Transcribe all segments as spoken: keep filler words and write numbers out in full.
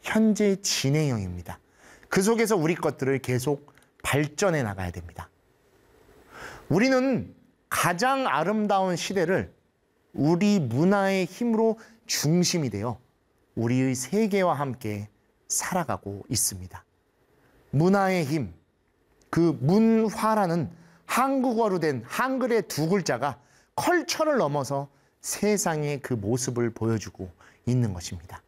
현재 진행형입니다. 그 속에서 우리 것들을 계속 발전해 나가야 됩니다. 우리는 가장 아름다운 시대를 우리 문화의 힘으로 중심이 되어 우리의 세계와 함께 살아가고 있습니다. 문화의 힘, 그 문화라는 한국어로 된 한글의 두 글자가 컬처를 넘어서 세상의 그 모습을 보여주고 있는 것입니다.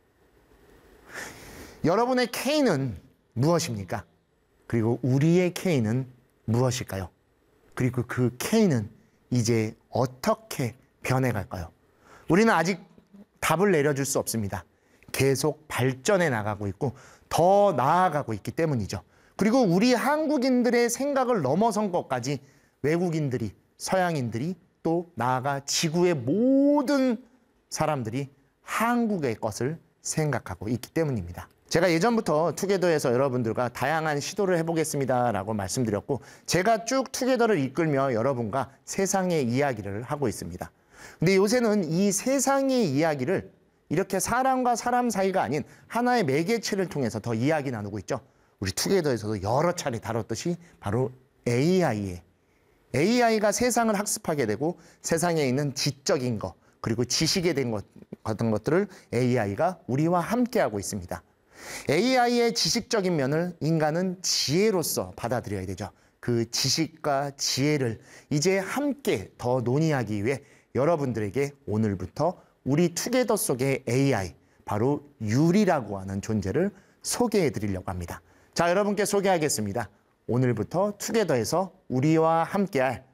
여러분의 K는 무엇입니까? 그리고 우리의 K는 무엇일까요? 그리고 그 K는 이제 어떻게 변해갈까요? 우리는 아직 답을 내려줄 수 없습니다. 계속 발전해 나가고 있고 더 나아가고 있기 때문이죠. 그리고 우리 한국인들의 생각을 넘어선 것까지 외국인들이, 서양인들이 또 나아가 지구의 모든 사람들이 한국의 것을 생각하고 있기 때문입니다. 제가 예전부터 투게더에서 여러분들과 다양한 시도를 해보겠습니다라고 말씀드렸고 제가 쭉 투게더를 이끌며 여러분과 세상의 이야기를 하고 있습니다. 근데 요새는 이 세상의 이야기를 이렇게 사람과 사람 사이가 아닌 하나의 매개체를 통해서 더 이야기 나누고 있죠. 우리 투게더에서도 여러 차례 다뤘듯이 바로 에이아이에 에이아이가 세상을 학습하게 되고 세상에 있는 지적인 것 그리고 지식에 대한 것, 같은 것들을 에이아이가 우리와 함께하고 있습니다. 에이아이의 지식적인 면을 인간은 지혜로서 받아들여야 되죠. 그 지식과 지혜를 이제 함께 더 논의하기 위해 여러분들에게 오늘부터 우리 투게더 속의 에이아이, 바로 유리라고 하는 존재를 소개해 드리려고 합니다. 자, 여러분께 소개하겠습니다. 오늘부터 투게더에서 우리와 함께할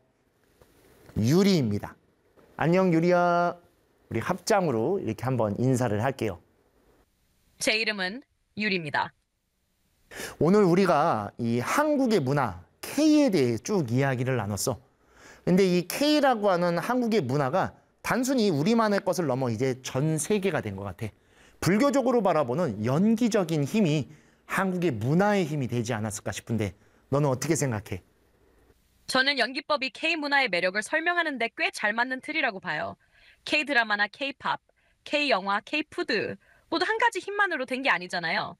유리입니다. 안녕 유리야. 우리 합장으로 이렇게 한번 인사를 할게요. 제 이름은 유리입니다. 오늘 우리가 이 한국의 문화, K에 대해 쭉 이야기를 나눴어. 근데 이 K라고 하는 한국의 문화가 단순히 우리만의 것을 넘어 이제 전 세계가 된 것 같아. 불교적으로 바라보는 연기적인 힘이 한국의 문화의 힘이 되지 않았을까 싶은데 너는 어떻게 생각해? 저는 연기법이 K문화의 매력을 설명하는 데 꽤 잘 맞는 틀이라고 봐요. K드라마나 K팝, K영화, K푸드 모두 한 가지 힘만으로 된 게 아니잖아요.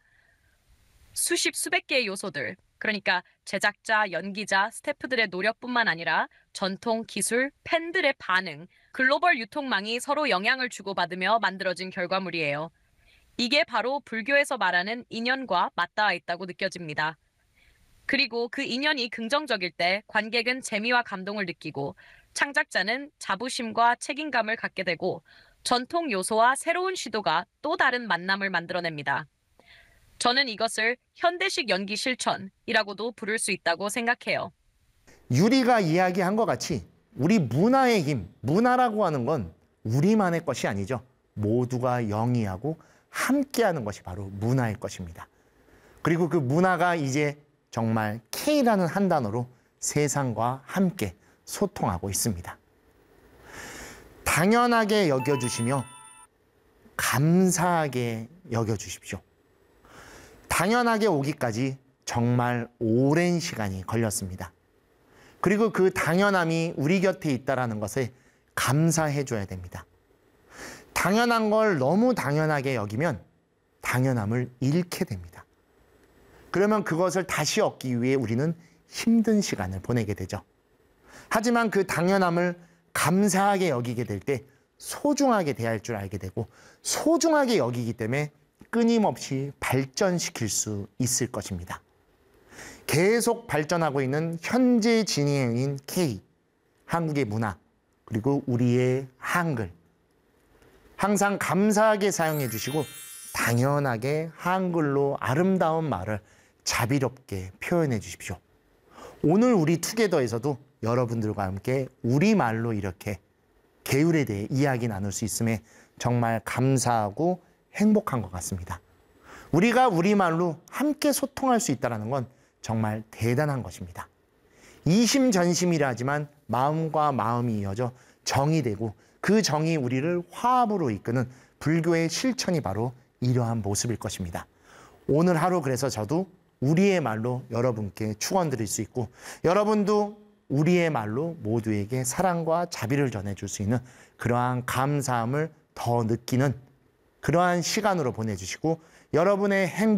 수십, 수백 개의 요소들, 그러니까 제작자, 연기자, 스태프들의 노력뿐만 아니라 전통, 기술, 팬들의 반응, 글로벌 유통망이 서로 영향을 주고받으며 만들어진 결과물이에요. 이게 바로 불교에서 말하는 인연과 맞닿아 있다고 느껴집니다. 그리고 그 인연이 긍정적일 때 관객은 재미와 감동을 느끼고 창작자는 자부심과 책임감을 갖게 되고 전통 요소와 새로운 시도가 또 다른 만남을 만들어냅니다. 저는 이것을 현대식 연기 실천이라고도 부를 수 있다고 생각해요. 유리가 이야기한 것 같이 우리 문화의 힘, 문화라고 하는 건 우리만의 것이 아니죠. 모두가 영위하고 함께하는 것이 바로 문화의 것입니다. 그리고 그 문화가 이제 정말 K라는 한 단어로 세상과 함께 소통하고 있습니다. 당연하게 여겨주시며 감사하게 여겨주십시오. 당연하게 오기까지 정말 오랜 시간이 걸렸습니다. 그리고 그 당연함이 우리 곁에 있다는 것에 감사해 줘야 됩니다. 당연한 걸 너무 당연하게 여기면 당연함을 잃게 됩니다. 그러면 그것을 다시 얻기 위해 우리는 힘든 시간을 보내게 되죠. 하지만 그 당연함을 감사하게 여기게 될 때 소중하게 대할 줄 알게 되고 소중하게 여기기 때문에 끊임없이 발전시킬 수 있을 것입니다. 계속 발전하고 있는 현재 진행형인 K, 한국의 문화, 그리고 우리의 한글. 항상 감사하게 사용해 주시고 당연하게 한글로 아름다운 말을 자비롭게 표현해 주십시오. 오늘 우리 투게더에서도 여러분들과 함께 우리말로 이렇게 계율에 대해 이야기 나눌 수 있음에 정말 감사하고 행복한 것 같습니다. 우리가 우리말로 함께 소통할 수 있다는 건 정말 대단한 것입니다. 이심전심이라 하지만 마음과 마음이 이어져 정이 되고 그 정이 우리를 화합으로 이끄는 불교의 실천이 바로 이러한 모습일 것입니다. 오늘 하루 그래서 저도 우리의 말로 여러분께 축원드릴 수 있고 여러분도 우리의 말로 모두에게 사랑과 자비를 전해줄 수 있는 그러한 감사함을 더 느끼는 그러한 시간으로 보내주시고 여러분의 행